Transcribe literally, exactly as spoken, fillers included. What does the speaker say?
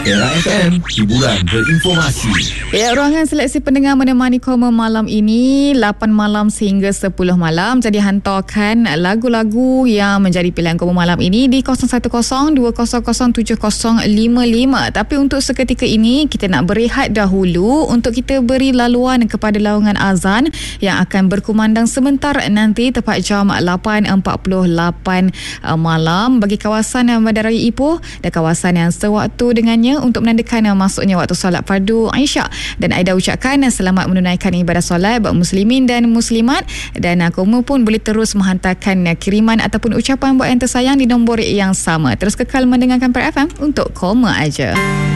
Era F M, hiburan berinformasi. Ya, ruangan seleksi pendengar menemani koma malam ini lapan malam sehingga sepuluh malam. Jadi hantarkan lagu-lagu yang menjadi pilihan koma malam ini di kosong satu kosong dua kosong kosong tujuh kosong lima lima. Tapi untuk seketika ini kita nak berehat dahulu untuk kita beri laluan kepada laungan azan yang akan berkumandang sebentar nanti tepat jam lapan empat puluh lapan malam bagi kawasan Bandaraya Ipoh dan kawasan yang sewaktu dengannya untuk menandakan masuknya waktu solat fardu Isyak. Dan Aida ucapkan selamat menunaikan ibadah solat buat muslimin dan muslimat, dan kamu pun boleh terus menghantarkan kiriman ataupun ucapan buat yang tersayang di nombor yang sama. Terus kekal mendengarkan P R F M untuk Koma Aja.